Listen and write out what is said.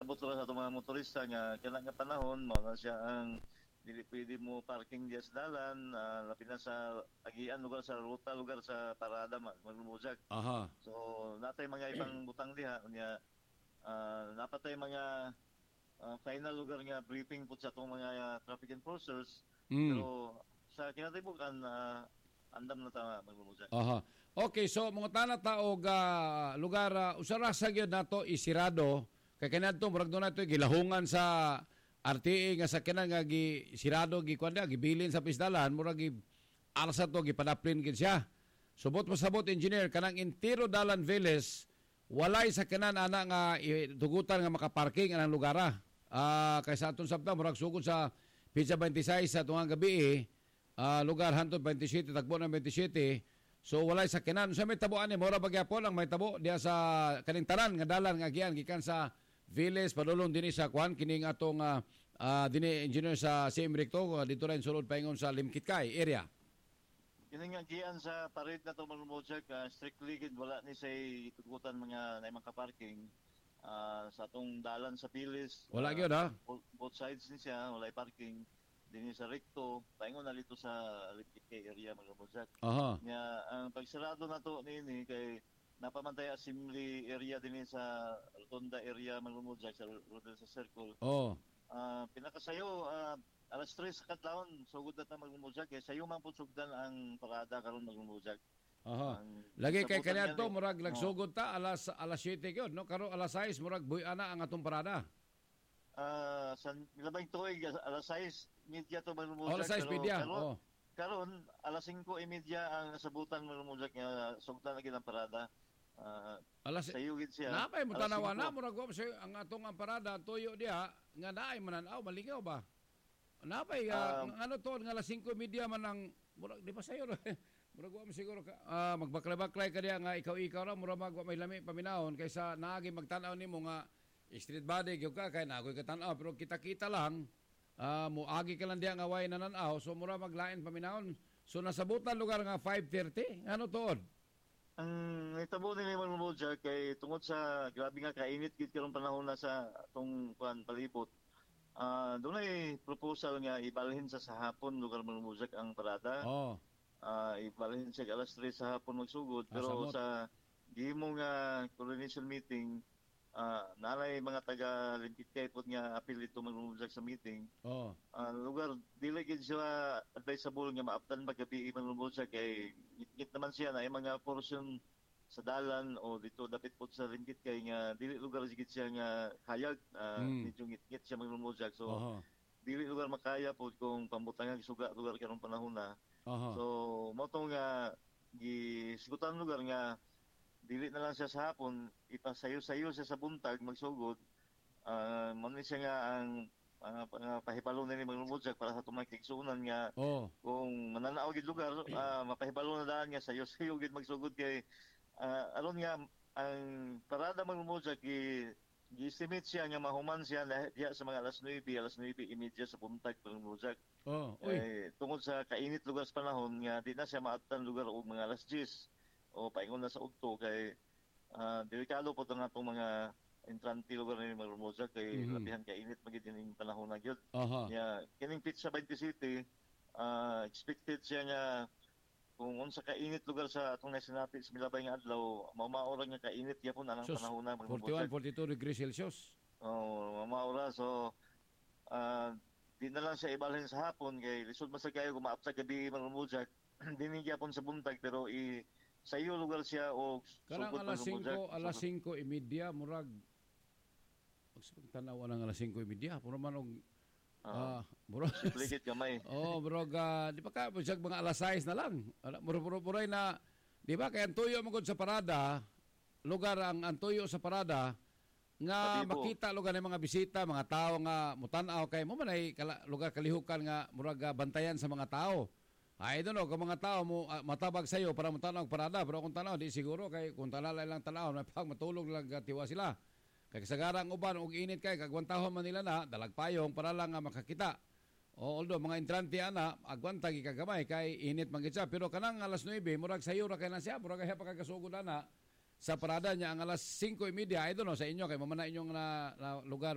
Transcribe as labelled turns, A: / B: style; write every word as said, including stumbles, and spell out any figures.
A: pasabot ra sa itong mga motorista nga kailan nga panahon mo na siya ang dili pwede mo parking diya sa dalan, uh, lapi na sa agian lugar sa ruta, lugar sa parada maglumujag.
B: Aha.
A: So natay mga ibang butang diha unya uh, napatay mga uh, final lugar nga briefing pud sa itong mga uh, traffic enforcers.
B: Mm.
A: Pero sa kinatibukan uh, andam na ta maglumujag.
B: Aha. Okay, so mga tana taog uh, lugar uh, usara sa gyud nato isirado kay kanadto murag do nato gilahungan sa R T A nga sakyanan nga gi sirado gi kuanda gibilin sa pisdalan murag gi alsa to gipadaplin gid siya. Subot pasabot engineer kanang entero dalan Veles walay sakyanan ana nga tugutan nga makaparking anang lugara. Ah uh, kaysa aton sabta murag sugod sa Pizza twenty-six sa tungang gabi uh, lugar Hanton twenty-seven tagbo ng twenty-seven. So walay sakyanan sa may tabuan ni mura pagyapon ang may tabo diya sa kaning tanan nga dalan nga gikan gikan sa Viles padulong dinhi sa kwan kining atong uh, uh, dinhi engineer sa C M Recto uh, dito rin sulod paingon sa Limkitkay area.
A: Kini nga gian sa parade na to maglumujag uh, strictly gid wala ni say tugutan mga na makaparking uh, sa atong dalan sa Viles.
B: Wala
A: uh,
B: gyud ha.
A: Both sides ni siya walay parking dinhi sa Recto paingon na dito sa Limkitkay area maglumujag.
B: Aha.
A: Nga ang pagsarado na to nini kay napamantay assembly area din sa Rotonda area malumujag sa Rodel sa Circle.
B: Oh.
A: Uh, pinakasayo uh, alas tres sa kadlawon sugod na ta maglumujag kay sayo man pud sugdan ang parada karon maglumujag.
B: Aha.
A: Ang,
B: lagi kay kanadto
A: yan,
B: murag
A: oh.
B: nagsugod ta alas alas siyete gyud no karon alas sais murag buy-ana ang atong parada.
A: Ah uh, sa labing tuig alas sais media to maglumujag.
B: Oh, alas sais media. Oh.
A: Karon alas singko media ang sabutan maglumujag nga sugdan na gid ang parada. Uh,
B: alas
A: sayugid siya.
B: Napay mo tanawa na murag wa sa ang atong ang parada tuyo diha nga naay mananaw malingaw ba. Napay uh, um, ano to nga alas singko media man ang murag di pa sayo murag wa siguro ka uh, magbaklay-baklay ka diha nga ikaw-ikaw ra murag magwa may lami paminahon kaysa naagi magtan-aw nimo nga street body gyud ka kay nagoy ka tan-aw pero kita-kita lang uh, muagi ka lang diha nga way nananaw so murag maglain paminahon so nasabutan lugar nga five thirty ano tuod.
A: Ang itabo nila yung mga kay tungod sa grabe nga kainit gid karong panahon na sa atong kuan palibot. Ah, uh, doon ay proposal nga ibalhin sa sa hapon lugar Malumujag ang parada.
B: Oh.
A: Ah, uh, ibalhin sa alas tres sa hapon magsugod pero
B: Asamot.
A: sa gihimo nga coordination meeting ah uh, nalay mga taga Limkitkay pod nga apil ito Malumujag sa meeting.
B: Oh.
A: Uh, lugar dili gid siya advisable nga maaptan magabi Malumujag kay git naman siya na ay mga portion sa dalan o dito dapit po sa Limkitkay nga dili lugar gid siya nga hayag uh, mm. medyo ngit-ngit siya maglumujag so uh-huh. dili lugar makaya po kung pambutangan suga lugar karong panahon na uh-huh. So mo to nga gisigutan lugar nga dili na lang siya sa hapon ipasayo-sayo siya sa buntag magsugod uh, man siya nga ang uh, uh, pahibalo na ni maglumujag para sa tumakigsunan nga
B: oh.
A: kung mananaw gid lugar uh, mapahibalo na daan nga sayo-sayo gid magsugod kay uh, aron nga ang parada maglumujag gi gi-estimate siya nga mahuman siya diha sa mga alas nueve alas nueve imedya sa buntag maglumujag.
B: Oh,
A: eh, tungod sa kainit lugar sa panahon nga di na siya maabtan lugar og mga alas diyes o paingon na sa ugto kay uh, delikado po itong atong mga entrante lugar na yung maglumujag kay mm-hmm. labihan kainit magid yung panahon na yun.
B: Uh-huh.
A: Yeah, kining Pizza twenty-seven uh, expected siya nga kung unsa kainit lugar sa atong nasinati sa milabay nga adlaw mamaura nga kainit yapon anang
B: so,
A: panahon na
B: forty-one forty-two degrees Celsius.
A: Oh, mamaura so uh, di na lang siya ibalhin sa hapon kay lisod man sa kayo kung maap sa gabi maglumujag dinhi gyapon sa buntag pero i sa iyo lugar siya o
B: kanang alas singko alas singko imedya murag magsipag tanaw nang alas singko imedya puro man og ah uh, murag
A: ligit gamay
B: oh murag uh, di ba ka bisag mga alas sais na lang murag puray na di ba kay antuyo man gud sa parada lugar ang antuyo sa parada nga Patibo. Makita lugar ng mga bisita mga tao nga mutan-aw kay mo man ay kala, lugar kalihukan nga murag uh, bantayan sa mga tao. I don't know, kung mga tao mo uh, matabag sa iyo para matanaw ang parada, pero kung tanaw, di siguro, kay kung talalay lang tanaw, na pag matulog lang tiwa sila. Kaya kasagara ang uban, og init kay, kagwantahon man nila na, dalagpayong para lang nga makakita. O although, mga entrante ana, agwantag ikagamay, kay init magitsa. Pero kanang alas nueve, murag sa iyo ra kay na siya, murag kaya pagkakasugod na sa parada niya, ang alas singko y media, I don't know, sa inyo, kay mamana inyong na, na lugar,